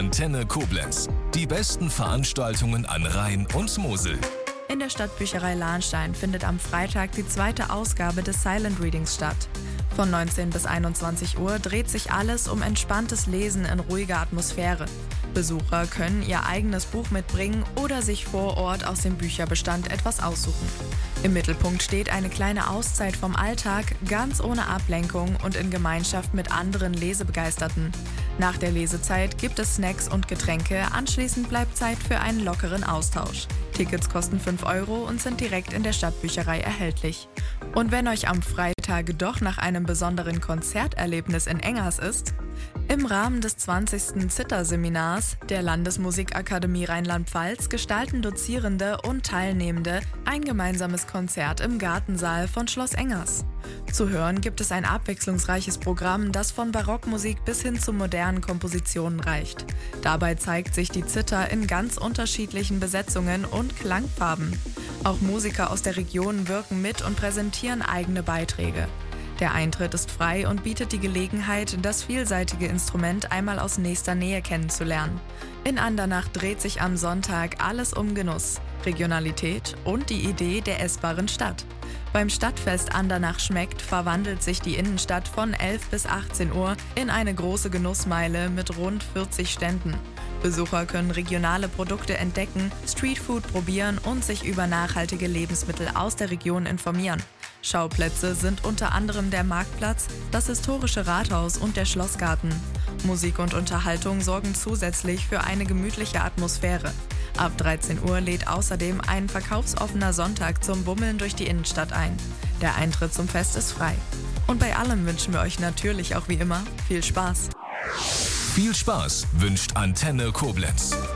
Antenne Koblenz. Die besten Veranstaltungen an Rhein und Mosel. In der Stadtbücherei Lahnstein findet am Freitag die zweite Ausgabe des Silent Readings statt. Von 19 bis 21 Uhr dreht sich alles um entspanntes Lesen in ruhiger Atmosphäre. Besucher können ihr eigenes Buch mitbringen oder sich vor Ort aus dem Bücherbestand etwas aussuchen. Im Mittelpunkt steht eine kleine Auszeit vom Alltag, ganz ohne Ablenkung und in Gemeinschaft mit anderen Lesebegeisterten. Nach der Lesezeit gibt es Snacks und Getränke, anschließend bleibt Zeit für einen lockeren Austausch. Tickets kosten 5 € und sind direkt in der Stadtbücherei erhältlich. Und wenn euch am Freitag doch nach einem besonderen Konzerterlebnis in Engers ist, im Rahmen des 20. Zither-Seminars der Landesmusikakademie Rheinland-Pfalz gestalten Dozierende und Teilnehmende ein gemeinsames Konzert im Gartensaal von Schloss Engers. Zu hören gibt es ein abwechslungsreiches Programm, das von Barockmusik bis hin zu modernen Kompositionen reicht. Dabei zeigt sich die Zither in ganz unterschiedlichen Besetzungen und Klangfarben. Auch Musiker aus der Region wirken mit und präsentieren eigene Beiträge. Der Eintritt ist frei und bietet die Gelegenheit, das vielseitige Instrument einmal aus nächster Nähe kennenzulernen. In Andernach dreht sich am Sonntag alles um Genuss, Regionalität und die Idee der essbaren Stadt. Beim Stadtfest Andernach schmeckt verwandelt sich die Innenstadt von 11 bis 18 Uhr in eine große Genussmeile mit rund 40 Ständen. Besucher können regionale Produkte entdecken, Streetfood probieren und sich über nachhaltige Lebensmittel aus der Region informieren. Schauplätze sind unter anderem der Marktplatz, das historische Rathaus und der Schlossgarten. Musik und Unterhaltung sorgen zusätzlich für eine gemütliche Atmosphäre. Ab 13 Uhr lädt außerdem ein verkaufsoffener Sonntag zum Bummeln durch die Innenstadt ein. Der Eintritt zum Fest ist frei. Und bei allem wünschen wir euch natürlich auch wie immer viel Spaß. Viel Spaß wünscht Antenne Koblenz.